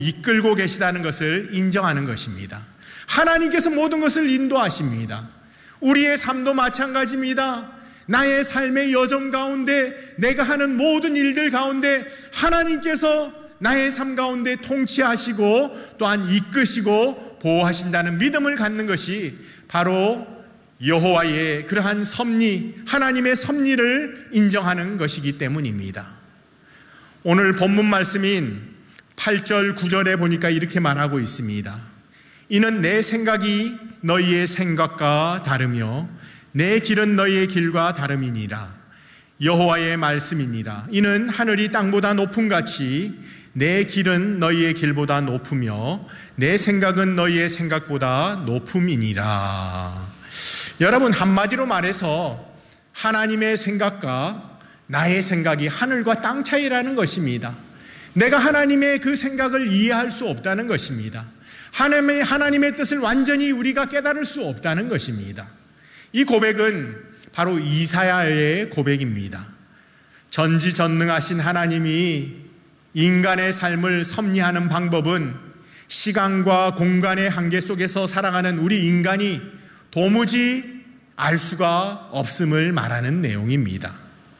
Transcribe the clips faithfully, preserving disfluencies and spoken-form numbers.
이끌고 계시다는 것을 인정하는 것입니다. 하나님께서 모든 것을 인도하십니다. 우리의 삶도 마찬가지입니다. 나의 삶의 여정 가운데, 내가 하는 모든 일들 가운데 하나님께서 나의 삶 가운데 통치하시고 또한 이끄시고 보호하신다는 믿음을 갖는 것이 바로 여호와의 그러한 섭리, 하나님의 섭리를 인정하는 것이기 때문입니다. 오늘 본문 말씀인 팔 절 구 절에 보니까 이렇게 말하고 있습니다. 이는 내 생각이 너희의 생각과 다르며 내 길은 너희의 길과 다름이니라. 여호와의 말씀이니라. 이는 하늘이 땅보다 높음같이 내 길은 너희의 길보다 높으며 내 생각은 너희의 생각보다 높음이니라. 여러분, 한마디로 말해서 하나님의 생각과 나의 생각이 하늘과 땅 차이라는 것입니다. 내가 하나님의 그 생각을 이해할 수 없다는 것입니다. 하나님의, 하나님의 뜻을 완전히 우리가 깨달을 수 없다는 것입니다. 이 고백은 바로 이사야의 고백입니다. 전지전능하신 하나님이 인간의 삶을 섭리하는 방법은 시간과 공간의 한계 속에서 살아가는 우리 인간이 도무지 알 수가 없음을 말하는 내용입니다.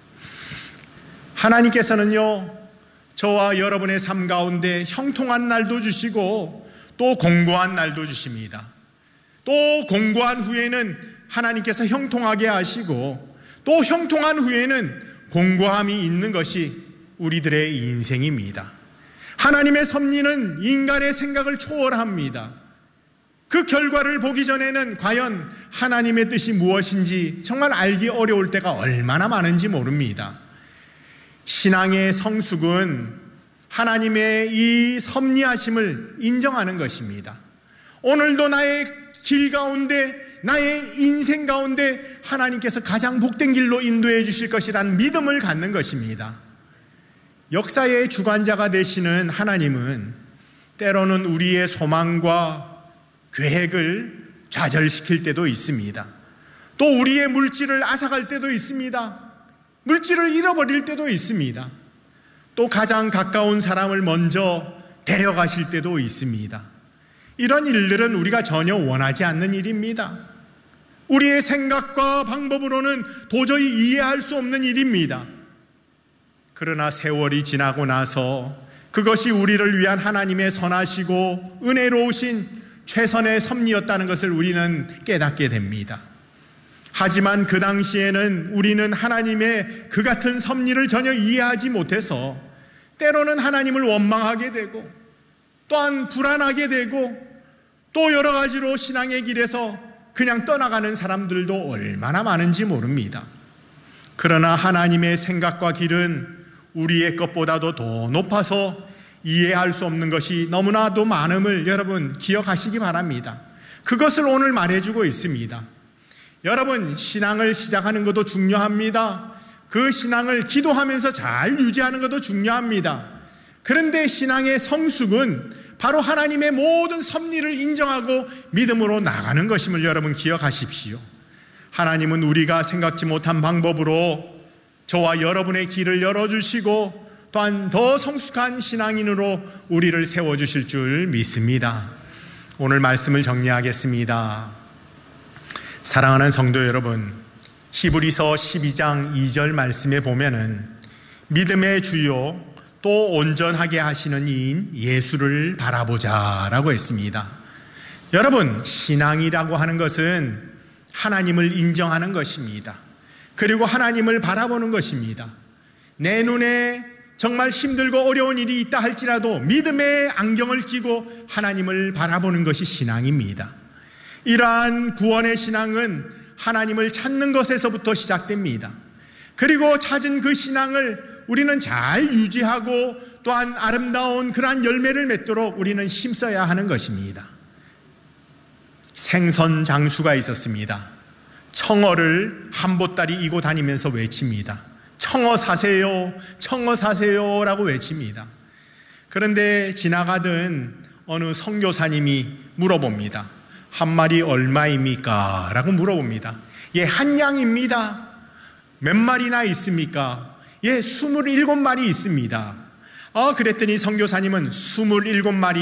하나님께서는요, 저와 여러분의 삶 가운데 형통한 날도 주시고 또 공고한 날도 주십니다. 또 공고한 후에는 하나님께서 형통하게 하시고 또 형통한 후에는 공고함이 있는 것이 우리들의 인생입니다. 하나님의 섭리는 인간의 생각을 초월합니다. 그 결과를 보기 전에는 과연 하나님의 뜻이 무엇인지 정말 알기 어려울 때가 얼마나 많은지 모릅니다. 신앙의 성숙은 하나님의 이 섭리하심을 인정하는 것입니다. 오늘도 나의 길 가운데, 나의 인생 가운데 하나님께서 가장 복된 길로 인도해 주실 것이라는 믿음을 갖는 것입니다. 역사의 주관자가 되시는 하나님은 때로는 우리의 소망과 계획을 좌절시킬 때도 있습니다. 또 우리의 물질을 앗아갈 때도 있습니다. 물질을 잃어버릴 때도 있습니다. 또 가장 가까운 사람을 먼저 데려가실 때도 있습니다. 이런 일들은 우리가 전혀 원하지 않는 일입니다. 우리의 생각과 방법으로는 도저히 이해할 수 없는 일입니다. 그러나 세월이 지나고 나서 그것이 우리를 위한 하나님의 선하시고 은혜로우신 최선의 섭리였다는 것을 우리는 깨닫게 됩니다. 하지만 그 당시에는 우리는 하나님의 그 같은 섭리를 전혀 이해하지 못해서 때로는 하나님을 원망하게 되고 또한 불안하게 되고 또 여러 가지로 신앙의 길에서 그냥 떠나가는 사람들도 얼마나 많은지 모릅니다. 그러나 하나님의 생각과 길은 우리의 것보다도 더 높아서 이해할 수 없는 것이 너무나도 많음을 여러분 기억하시기 바랍니다. 그것을 오늘 말해주고 있습니다. 여러분, 신앙을 시작하는 것도 중요합니다. 그 신앙을 기도하면서 잘 유지하는 것도 중요합니다. 그런데 신앙의 성숙은 바로 하나님의 모든 섭리를 인정하고 믿음으로 나가는 것임을 여러분 기억하십시오. 하나님은 우리가 생각지 못한 방법으로 저와 여러분의 길을 열어주시고 또한 더 성숙한 신앙인으로 우리를 세워주실 줄 믿습니다. 오늘 말씀을 정리하겠습니다. 사랑하는 성도 여러분, 히브리서 십이 장 이 절 말씀에 보면은 믿음의 주요 또 온전하게 하시는 이인 예수를 바라보자 라고 했습니다. 여러분, 신앙이라고 하는 것은 하나님을 인정하는 것입니다. 그리고 하나님을 바라보는 것입니다. 내 눈에 정말 힘들고 어려운 일이 있다 할지라도 믿음의 안경을 끼고 하나님을 바라보는 것이 신앙입니다. 이러한 구원의 신앙은 하나님을 찾는 것에서부터 시작됩니다. 그리고 찾은 그 신앙을 우리는 잘 유지하고 또한 아름다운 그러한 열매를 맺도록 우리는 힘써야 하는 것입니다. 생선 장수가 있었습니다. 청어를 한 보따리 이고 다니면서 외칩니다. 청어 사세요, 청어 사세요 라고 외칩니다. 그런데 지나가던 어느 선교사님이 물어봅니다. 한 마리 얼마입니까? 라고 물어봅니다. 예, 한 양입니다. 몇 마리나 있습니까? 예, 스물일곱 마리 있습니다. 어, 그랬더니 선교사님은 스물일곱 마리